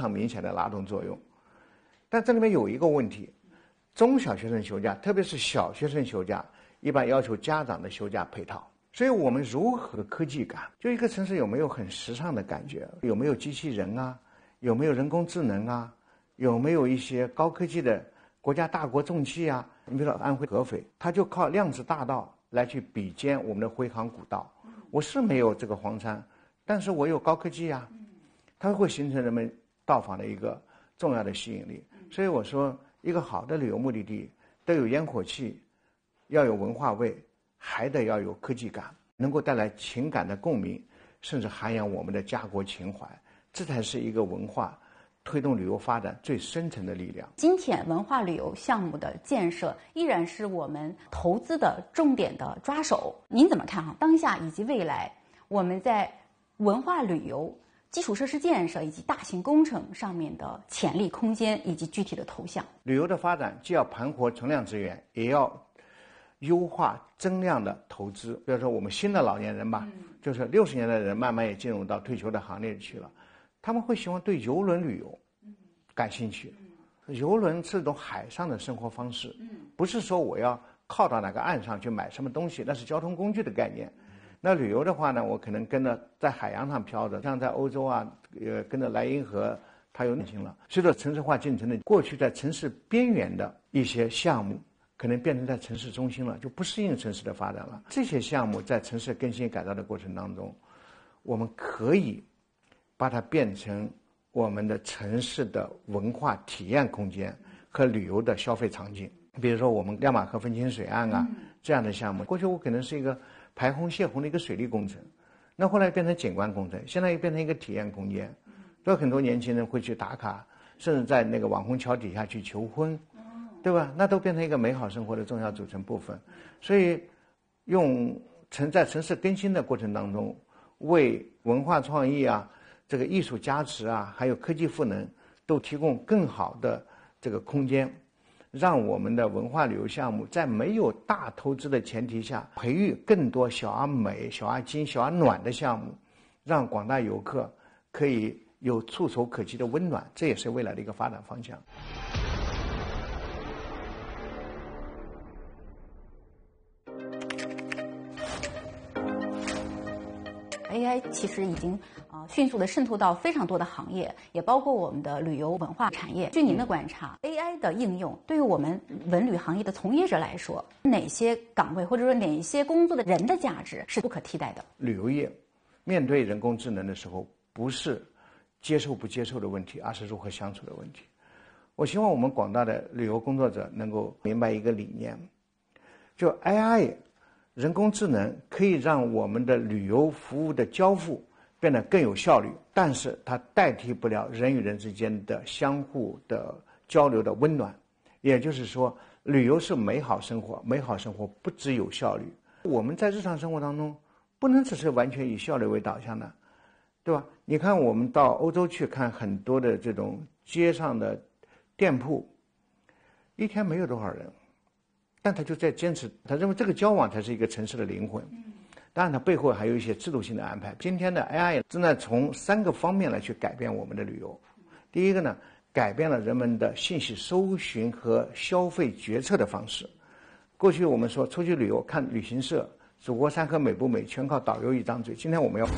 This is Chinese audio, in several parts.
常明显的拉动作用。但这里面有一个问题，中小学生休假，特别是小学生休假，一般要求家长的休假配套。所以我们如何的科技感，就一个城市有没有很时尚的感觉，有没有机器人啊，有没有人工智能啊，有没有一些高科技的国家大国重器啊。你比如说安徽合肥，它就靠量子大道来去比肩我们的徽杭古道。我是没有这个黄山，但是我有高科技啊，它会形成人们到访的一个重要的吸引力。所以我说，一个好的旅游目的地都有烟火气，要有文化味，还得要有科技感，能够带来情感的共鸣，甚至涵养我们的家国情怀，这才是一个文化推动旅游发展最深层的力量。 今天文化旅游项目的建设依然是我们投资的重点的抓手。您怎么看当下以及未来我们在文化旅游基础设施建设以及大型工程上面的潜力空间以及具体的投向？ 旅游的发展既要盘活存量资源，也要优化增量的投资。比如说我们新的老年人吧，就是60年的人慢慢也进入到退休的行列去了，他们会喜欢对邮轮旅游感兴趣。邮轮是一种海上的生活方式，不是说我要靠到哪个岸上去买什么东西，那是交通工具的概念。那旅游的话呢，我可能跟着在海洋上漂着，像在欧洲啊，跟着莱茵河，它有年轻了。随着城市化进程的过去，在城市边缘的一些项目，可能变成在城市中心了，就不适应城市的发展了。这些项目在城市更新改造的过程当中，我们可以把它变成我们的城市的文化体验空间和旅游的消费场景。比如说我们亮马河分清水岸啊，这样的项目，过去我可能是一个排洪泄洪的一个水利工程，那后来变成景观工程，现在又变成一个体验空间。有很多年轻人会去打卡，甚至在那个网红桥底下去求婚，对吧？那都变成一个美好生活的重要组成部分。所以在城市更新的过程当中，为文化创意啊，这个艺术加持啊，还有科技赋能，都提供更好的这个空间，让我们的文化旅游项目在没有大投资的前提下，培育更多小而美、小而精、小而暖的项目，让广大游客可以有触手可及的温暖，这也是未来的一个发展方向。 AI 其实已经迅速的渗透到非常多的行业，也包括我们的旅游文化产业。据您的观察，AI 的应用对于我们文旅行业的从业者来说，哪些岗位或者说哪些工作的人的价值是不可替代的？ 旅游业面对人工智能的时候，不是接受不接受的问题，而是如何相处的问题。我希望我们广大的旅游工作者能够明白一个理念，就 AI人工智能可以让我们的旅游服务的交付变得更有效率，但是它代替不了人与人之间的相互的交流的温暖。也就是说，旅游是美好生活，美好生活不只有效率。我们在日常生活当中不能只是完全以效率为导向的，对吧？你看我们到欧洲去看很多的这种街上的店铺，一天没有多少人，但他就在坚持，他认为这个交往才是一个城市的灵魂。当然它背后还有一些制度性的安排。今天的 AI 正在从3个方面来去改变我们的旅游。第一个呢，改变了人们的信息搜寻和消费决策的方式。过去我们说出去旅游看旅行社，祖国山河美不美，全靠导游一张嘴。今天我们要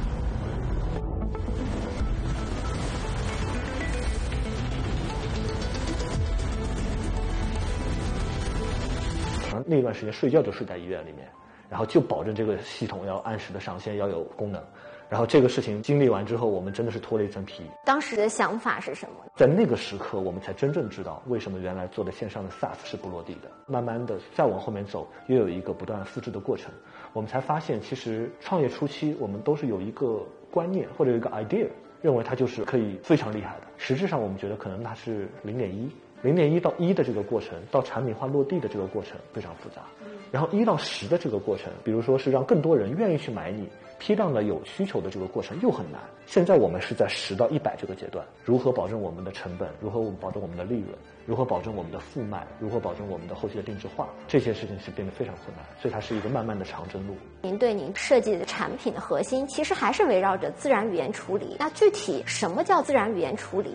那段时间睡觉就睡在医院里面，然后就保证这个系统要按时的上线，要有功能。然后这个事情经历完之后，我们真的是脱了一层皮。 当时的想法是什么？ 在那个时刻，我们才真正知道为什么原来做的线上的 SaaS 是不落地的。慢慢的再往后面走，又有一个不断复制的过程，我们才发现，其实创业初期我们都是有一个观念或者有一个 idea， 认为它就是可以非常厉害的。实质上我们觉得可能它是0.1到1的这个过程，到产品化落地的这个过程非常复杂。然后1到10的这个过程，比如说是让更多人愿意去买你，批量的有需求的这个过程又很难。现在我们是在10到100这个阶段，如何保证我们的成本，如何我们保证我们的利润，如何保证我们的复卖，如何保证我们的后期的定制化，这些事情是变得非常困难，所以它是一个慢慢的长征路。 您对您设计的产品的核心其实还是围绕着自然语言处理。那具体什么叫自然语言处理？